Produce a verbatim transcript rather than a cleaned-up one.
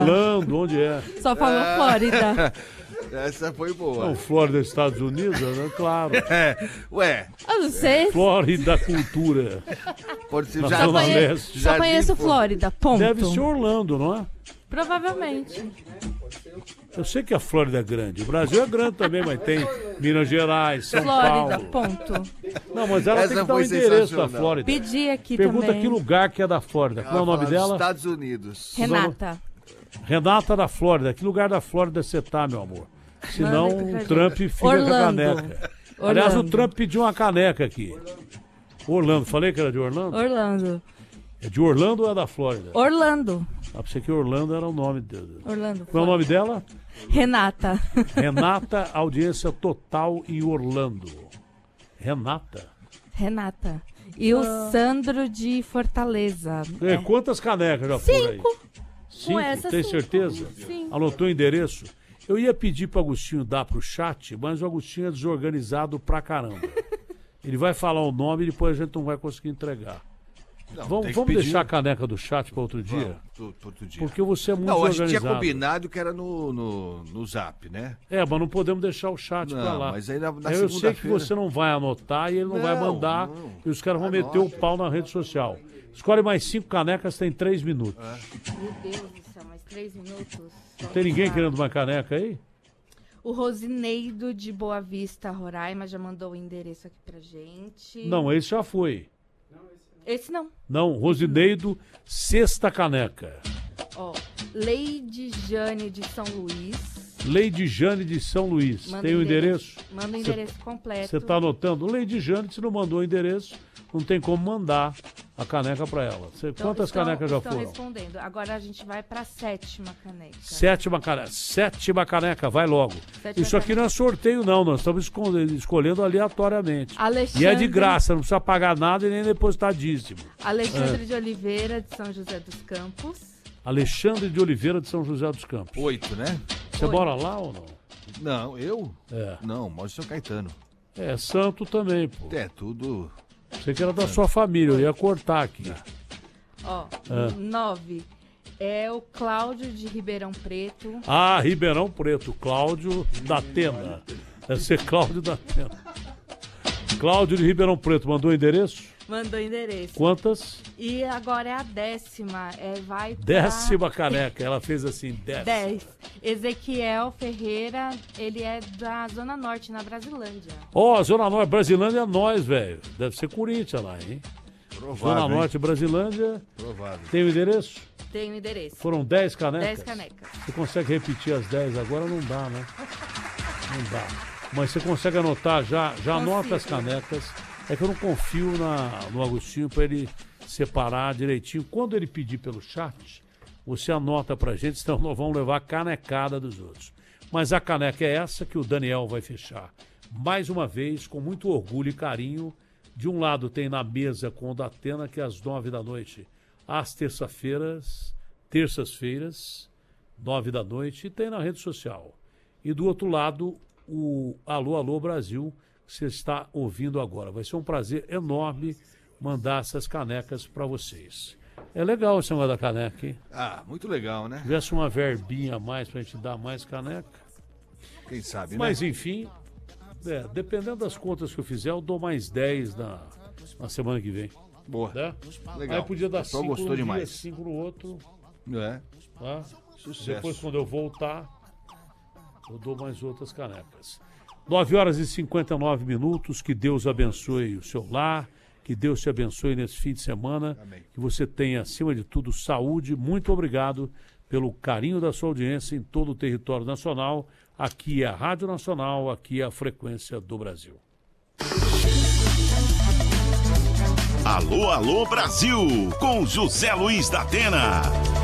Orlando, onde é? Só falou Ah. Flórida. Essa foi boa. Não, Flórida, Estados Unidos, né? Claro. É, ué, Eu não sei. Flórida Cultura. pode ser Na Só, Zona conhe... Leste. Só Jardim conheço Flor- Flórida, ponto. Deve ser Orlando, não é? Provavelmente. Eu sei que a Flórida é grande. O Brasil é grande também, mas tem Minas Gerais, São Flórida, Paulo. ponto. Não, mas ela Essa tem que dar o foi endereço da sensacional. Flórida. Pedi aqui Pergunta também. que lugar que é da Flórida. Qual é o nome ela fala dela? Estados Unidos. Renata. Renata da Flórida. Que lugar da Flórida você tá, meu amor? Senão Manda aqui pra o Trump gente. fica Orlando. com a caneca. Aliás, o Orlando. Trump pediu uma caneca aqui. Orlando. Falei que era de Orlando? Orlando. É de Orlando ou é da Flórida? Orlando. Ah, pensei que Orlando era o nome dele. Orlando. Qual é o nome dela? Renata. Renata, audiência total em Orlando. Renata. Renata. E o Sandro de Fortaleza. É, quantas canecas já foram aí? Cinco. Cinco? Com essa, Tem cinco. certeza? Sim. Anotou o endereço? Eu ia pedir para o Agostinho dar para o chat, mas o Agostinho é desorganizado pra caramba. Ele vai falar o nome e depois a gente não vai conseguir entregar. Não, Vamos, tem que vamos pedir. deixar a caneca do chat para outro dia? Vamos, tu- tu- outro dia. Porque você é muito Não, a gente tinha organizado. combinado que era no, no, no Zap, né? É, mas não podemos deixar o chat para Não, lá. mas aí na, na Eu sei que segunda-feira- você não vai anotar e ele não, vai Não, mandar. não. E os caras vão Vai meter o nós. pau na rede social. Escolhe mais cinco canecas, tem três minutos. Meu Deus do céu, mais três minutos. Só Tem ninguém pra- querendo uma caneca aí? O Rosineiro de Boa Vista, Roraima, já mandou o endereço aqui pra gente. Não, esse já foi. Esse não. Não, Rosineido, sexta caneca. Ó, Leide Jane de São Luís. Leide Jane de São Luís. Manda Tem o endereço? Manda o endereço completo. Você está anotando? Leide Jane, se não mandou o endereço, não tem como mandar a caneca para ela. Você- Então, quantas estão- canecas já estão foram? respondendo. Agora a gente vai pra sétima caneca. Sétima caneca. Sétima caneca, vai logo. Sétima Isso aqui não é sorteio, não. Nós estamos escolhendo, escolhendo aleatoriamente. Alexandre, E é de graça, não precisa pagar nada e nem depositadíssimo. Alexandre de Oliveira, de São José dos Campos. Alexandre de Oliveira de São José dos Campos. Oito, né? Você Oi. mora lá ou não? Não, eu? É. Não, moro em São Caetano. É, santo também, pô. É, tudo... Você que era da sua família, eu ia cortar aqui. Ó, Ah. nove. É o Cláudio de Ribeirão Preto. Ah, Ribeirão Preto, Cláudio da Atena. Deve ser Cláudio da Atena. Cláudio de Ribeirão Preto, mandou o endereço? Mandou o endereço. Quantas? E agora é a décima. É, vai pra Décima caneca. Ela fez assim, décima. dez. Ezequiel Ferreira, ele é da Zona Norte, na Brasilândia. Ó, a Zona Norte, Brasilândia é nós, velho. Deve ser Corinthians lá, hein? Provável, Zona hein? Norte, Brasilândia. Provável. Tem o endereço? Tem o endereço. Foram dez canecas? dez canecas. Você consegue repetir as dez agora? Não dá, né? Não dá. Mas você consegue anotar já? Já anota as Consigo. canecas. É que eu não confio na, no Agostinho para ele separar direitinho. Quando ele pedir pelo chat, você anota pra gente, senão nós vamos levar a canecada dos outros. Mas a caneca é essa que o Daniel vai fechar. Mais uma vez, com muito orgulho e carinho. De um lado tem na mesa com o da Atena, que é às nove da noite, às terça-feiras, terças-feiras, nove da noite, e tem na rede social. E do outro lado, o Alô, Alô Brasil, que você está ouvindo agora. Vai ser um prazer enorme mandar essas canecas para vocês. É legal esse negócio da caneca, hein? Ah, muito legal, né? Se tivesse uma verbinha a mais para a gente dar mais caneca. Quem sabe, né? Mas, enfim, é, dependendo das contas que eu fizer, eu dou mais dez na, na semana que vem. Boa. Né? Legal. Aí podia dar Só cinco gostou num demais. dia, cinco no outro. É. Tá? Sucesso. Depois, quando eu voltar, eu dou mais outras canecas. nove horas e cinquenta e nove minutos. Que Deus abençoe o seu lar. Que Deus te abençoe nesse fim de semana. Amém. Que você tenha, acima de tudo, saúde. Muito obrigado pelo carinho da sua audiência em todo o território nacional. Aqui é a Rádio Nacional, aqui é a Frequência do Brasil. Alô, alô, Brasil, com José Luiz da Atena.